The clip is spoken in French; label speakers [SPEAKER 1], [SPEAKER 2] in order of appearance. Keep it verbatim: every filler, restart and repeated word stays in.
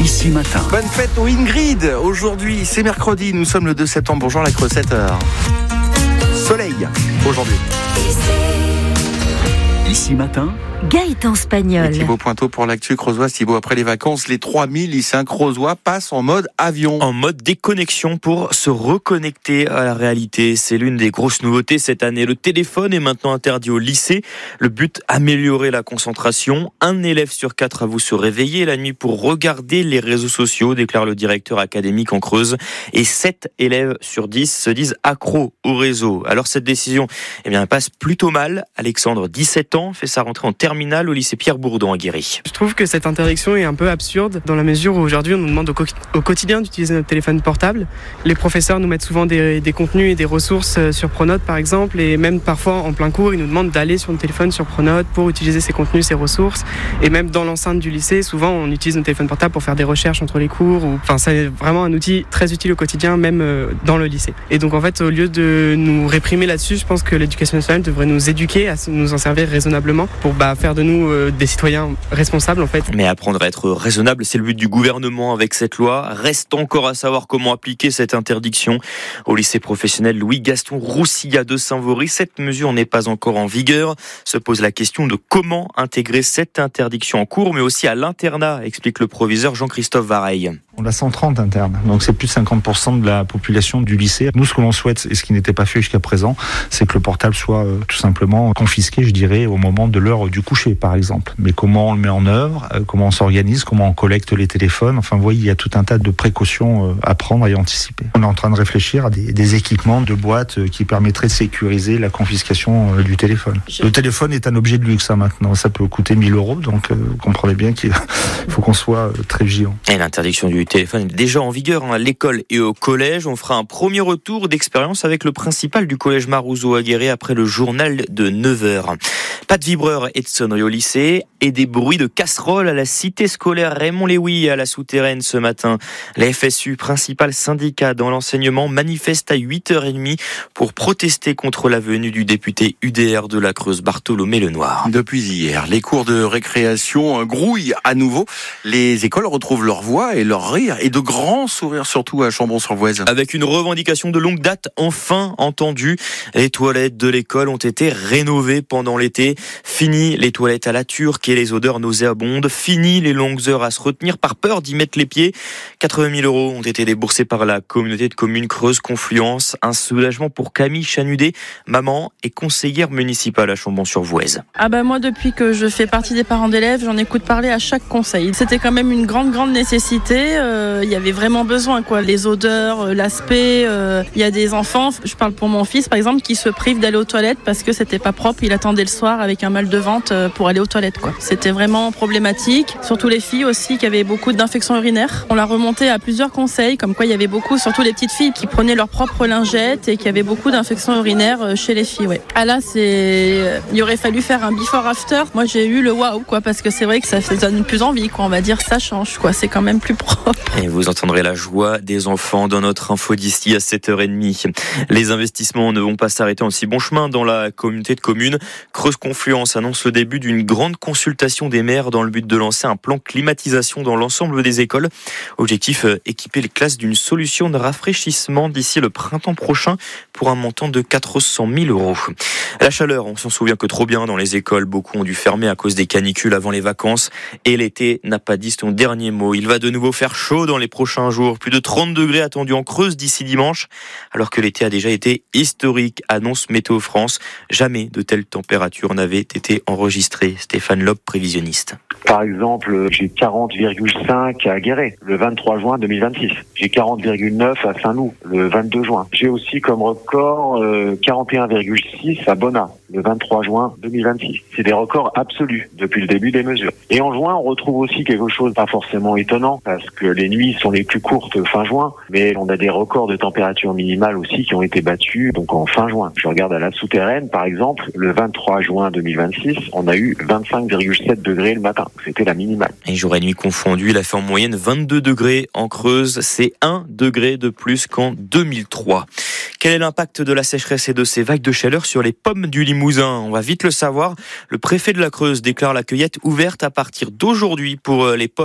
[SPEAKER 1] Ici Matin.
[SPEAKER 2] Bonne fête aux Ingrid. Aujourd'hui, c'est mercredi, nous sommes le deux septembre. Bonjour la Creuse, sept heures. Soleil aujourd'hui.
[SPEAKER 1] Ici Matin.
[SPEAKER 3] Gaëtan Spagnol.
[SPEAKER 2] Et Thibaut Pointeau pour l'actu creusoise. Thibaut, après les vacances, les trois mille lycéens creusois passent en mode avion.
[SPEAKER 4] En mode déconnexion pour se reconnecter à la réalité. C'est l'une des grosses nouveautés cette année. Le téléphone est maintenant interdit au lycée. Le but, améliorer la concentration. Un élève sur quatre avoue se réveiller la nuit pour regarder les réseaux sociaux, déclare le directeur académique en Creuse. Et sept élèves sur dix se disent accros au réseau. Alors cette décision, eh bien, passe plutôt mal. Alexandre, dix-sept ans, fait sa rentrée en terminale au lycée Pierre Bourdon à Guéry.
[SPEAKER 5] Je trouve que cette interdiction est un peu absurde dans la mesure où aujourd'hui on nous demande au, co- au quotidien d'utiliser notre téléphone portable. Les professeurs nous mettent souvent des, des contenus et des ressources sur Pronote par exemple, et même parfois en plein cours ils nous demandent d'aller sur notre téléphone sur Pronote pour utiliser ces contenus, ces ressources. Et même dans l'enceinte du lycée, souvent on utilise notre téléphone portable pour faire des recherches entre les cours. Ou... Enfin, c'est vraiment un outil très utile au quotidien, même dans le lycée. Et donc en fait, au lieu de nous réprimer là-dessus, je pense que l'éducation nationale devrait nous éduquer à nous en servir raisonnablement pour bah, faire de nous euh, des citoyens responsables en fait.
[SPEAKER 4] Mais apprendre à être raisonnable, c'est le but du gouvernement avec cette loi. Reste encore à savoir comment appliquer cette interdiction. Au lycée professionnel Louis-Gaston Roussilla de Saint-Vaury, cette mesure n'est pas encore en vigueur. Se pose la question de comment intégrer cette interdiction en cours, mais aussi à l'internat, explique le proviseur Jean-Christophe Vareille.
[SPEAKER 6] On a cent trente internes, donc c'est plus de cinquante pour cent de la population du lycée. Nous, ce que l'on souhaite, et ce qui n'était pas fait jusqu'à présent, c'est que le portable soit euh, tout simplement confisqué, je dirais, au moment de l'heure du coucher, par exemple. Mais comment on le met en œuvre, euh, comment on s'organise, comment on collecte les téléphones, enfin, vous voyez, il y a tout un tas de précautions euh, à prendre et anticiper. On est en train de réfléchir à des, des équipements de boîtes euh, qui permettraient de sécuriser la confiscation euh, du téléphone. Je... Le téléphone est un objet de luxe, hein, maintenant. Ça peut coûter mille euros, donc euh, vous comprenez bien qu'il faut qu'on soit euh, très vigilant.
[SPEAKER 4] Et l'interdiction du Le téléphone est déjà en vigueur à l'école et au collège. On fera un premier retour d'expérience avec le principal du collège Marouzeau à Guéret après le journal de neuf heures. Pas de vibreur et de sonnerie au lycée et des bruits de casseroles à la cité scolaire Raymond-Léwy à la Souterraine ce matin. La F S U, principal syndicat dans l'enseignement, manifeste à huit heures trente pour protester contre la venue du député U D R de la Creuse Bartholomé Lenoir.
[SPEAKER 2] Depuis hier, les cours de récréation grouillent à nouveau. Les écoles retrouvent leur voix et leur rire et de grands sourires, surtout à Chambon-sur-Voueize.
[SPEAKER 4] Avec une revendication de longue date enfin entendue, les toilettes de l'école ont été rénovées pendant l'été. Fini les toilettes à la turque et les odeurs nauséabondes. Fini les longues heures à se retenir par peur d'y mettre les pieds. quatre-vingt mille euros ont été déboursés par la communauté de communes Creuse Confluence. Un soulagement pour Camille Chanudet, maman et conseillère municipale à Chambon-sur-Voueize.
[SPEAKER 7] Ah bah moi, depuis que je fais partie des parents d'élèves, j'en écoute parler à chaque conseil. C'était quand même une grande, grande nécessité. Euh, il y avait vraiment besoin, quoi. Les odeurs, euh, l'aspect. Euh, il y a des enfants, je parle pour mon fils par exemple, qui se privent d'aller aux toilettes parce que c'était pas propre. Il attendait le soir avec un mal de ventre euh, pour aller aux toilettes, quoi. C'était vraiment problématique. Surtout les filles aussi qui avaient beaucoup d'infections urinaires. On l'a remonté à plusieurs conseils, comme quoi il y avait beaucoup, surtout les petites filles qui prenaient leur propre lingette et qui avaient beaucoup d'infections urinaires chez les filles. Ouais. Ah là, c'est, il aurait fallu faire un before after. Moi, j'ai eu le waouh, quoi, parce que c'est vrai que ça donne plus envie, quoi. On va dire, ça change, quoi. C'est quand même plus propre.
[SPEAKER 4] Et vous entendrez la joie des enfants dans notre info d'ici à sept heures trente. Les investissements ne vont pas s'arrêter en si bon chemin dans la communauté de communes. Creuse Confluence annonce le début d'une grande consultation des maires dans le but de lancer un plan climatisation dans l'ensemble des écoles. Objectif, équiper les classes d'une solution de rafraîchissement d'ici le printemps prochain pour un montant de quatre cent mille euros. La chaleur, on s'en souvient que trop bien dans les écoles. Beaucoup ont dû fermer à cause des canicules avant les vacances. Et l'été n'a pas dit son dernier mot. Il va de nouveau faire chaud dans les prochains jours. Plus de trente degrés attendus en Creuse d'ici dimanche. Alors que l'été a déjà été historique, annonce Météo France. Jamais de telles températures n'avaient été enregistrées. Stéphane Loeb, prévisionniste.
[SPEAKER 8] Par exemple, j'ai quarante virgule cinq à Guéret, le vingt-trois juin deux mille vingt-six. J'ai quarante virgule neuf à Saint-Loup, le vingt-deux juin. J'ai aussi comme record euh, quarante et un virgule six à Bonnat, le vingt-trois juin deux mille vingt-six. C'est des records absolus depuis le début des mesures. Et en juin, on retrouve aussi quelque chose pas forcément étonnant, parce que les nuits sont les plus courtes fin juin, mais on a des records de température minimale aussi qui ont été battus donc en fin juin. Je regarde à la Souterraine, par exemple, le vingt-trois juin deux mille vingt-six, on a eu vingt-cinq virgule sept degrés le matin. C'était la minimale.
[SPEAKER 4] Et jour et nuit confondus, il a fait en moyenne vingt-deux degrés en Creuse. C'est un degré de plus qu'en deux mille trois. Quel est l'impact de la sécheresse et de ces vagues de chaleur sur les pommes du Limousin ? On va vite le savoir. Le préfet de la Creuse déclare la cueillette ouverte à partir d'aujourd'hui pour les pommes